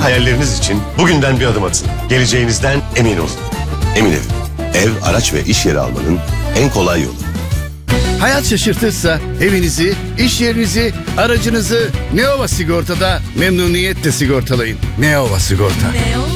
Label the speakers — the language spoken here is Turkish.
Speaker 1: hayalleriniz için bugünden bir adım atın. Geleceğinizden emin olun. Emin Ev. Ev, araç ve iş yeri almanın en kolay yolu.
Speaker 2: Hayat şaşırtırsa evinizi, iş yerinizi, aracınızı Neova Sigorta'da memnuniyetle sigortalayın. Neova Sigorta.